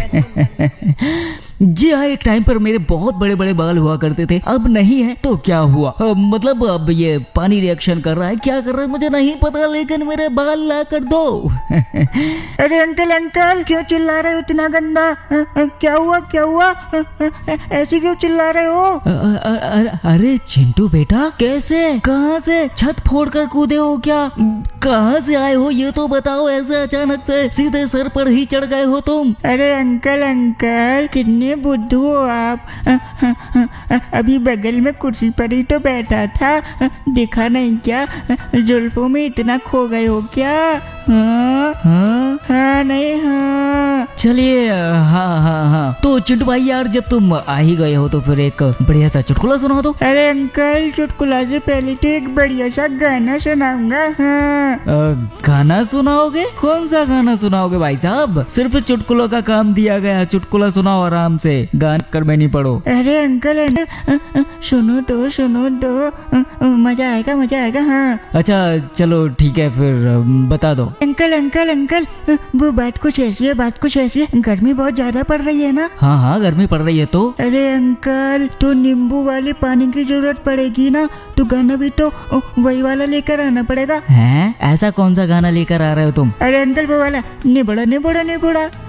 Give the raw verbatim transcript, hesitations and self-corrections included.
जी हाँ, एक टाइम पर मेरे बहुत बड़े बड़े बाल हुआ करते थे, अब नहीं है तो क्या हुआ? आ, मतलब अब ये पानी रिएक्शन कर रहा है, क्या कर रहा है मुझे नहीं पता, लेकिन मेरे बाल ला कर दो। अरे अंकल अंकल क्यों चिल्ला रहे हो इतना गंदा? आ, आ, क्या हुआ क्या हुआ? आ, आ, ऐसे क्यों चिल्ला रहे हो? आ, आ, आ, अरे चिंटू बेटा, कैसे, कहाँ से छत फोड़ कर कूदे हो क्या? कहाँ से आए हो ये तो बताओ, ऐसे अचानक से सीधे सर पर ही चढ़ गए हो तुम? अरे अंकल अंकल कितने बुद्धू हो आप। आ, आ, आ, अभी बगल में कुर्सी पर ही तो बैठा था, आ, देखा नहीं क्या? जुल्फों में इतना खो गए हो क्या? हाँ हाँ हाँ नहीं हाँ। चलिए, हाँ हाँ हाँ तो चिंटू भाई यार, जब तुम आ ही गए हो तो फिर एक बढ़िया सा चुटकुला सुना दो। अरे अंकल चुटकुला से पहले तो एक बढ़िया सा गाना सुनाऊंगा। हाँ आ, गाना सुनाओगे? कौन सा गाना सुनाओगे भाई साहब? सिर्फ चुटकुलों का काम दिया गया, चुटकुला सुनाओ आराम से, गान कर में नहीं पड़ो। अरे अंकल अंकल सुनो तो सुनो तो, मजा आएगा मजा आएगा। हाँ अच्छा चलो ठीक है, फिर बता दो। अंकल अंकल अंकल वो बात कुछ ऐसी है, बात कुछ ऐसी है, गर्मी बहुत ज्यादा पड़ रही है ना? हाँ हाँ गर्मी पड़ रही है तो? अरे अंकल तो नींबू वाले पानी की जरूरत पड़ेगी ना, तो गाना भी तो वही वाला लेकर आना पड़ेगा। हैं? ऐसा कौन सा गाना लेकर आ रहे हो तुम? अरे अंकल वो वाला, निबड़ा निबड़ा निबड़ा।